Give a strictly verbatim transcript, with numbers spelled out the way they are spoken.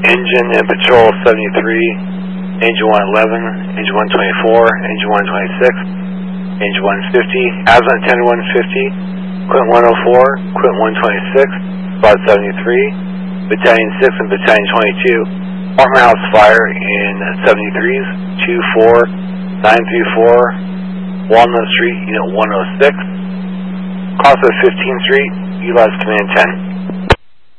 Engine and Patrol seventy-three, Engine one eleven, Engine one twenty-four, Engine one twenty-six, Engine one fifty, Asthma Attendant one fifty, Quint one oh four, Quint one twenty-six, Squad seventy-three, Battalion six and Battalion twenty-two, Apartment House Fire in seventy-threes, two four nine three four, Walnut Street, Unit one oh six, Crossroads fifteenth Street, U L A S Command ten.